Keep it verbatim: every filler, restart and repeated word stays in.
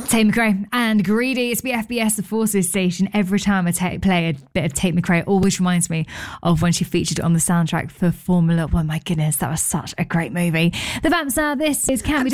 Tate McRae and Greedy. It's the F B S, the Forces station. Every time I ta- play a bit of Tate McRae, it always reminds me of when she featured on the soundtrack for Formula One. My goodness, that was such a great movie. The Vamps now. This is Count Me Down.